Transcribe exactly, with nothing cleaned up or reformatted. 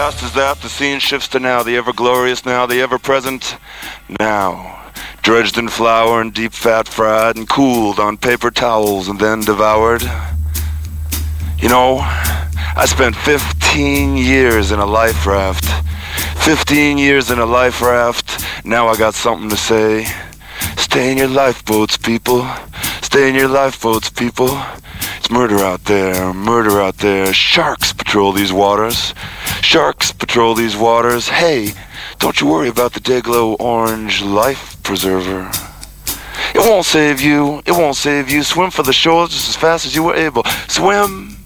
past is that, the scene shifts to now, the ever-glorious now, the ever-present now. Dredged in flour and deep fat fried and cooled on paper towels and then devoured. You know, I spent fifteen years in a life raft. fifteen years in a life raft. Now I got something to say. Stay in your lifeboats, people. Stay in your lifeboats, people. It's murder out there, murder out there. Sharks patrol these waters. Sharks patrol these waters. Hey, don't you worry about the Dayglow Orange Life Preserver. It won't save you. It won't save you. Swim for the shore just as fast as you were able. Swim.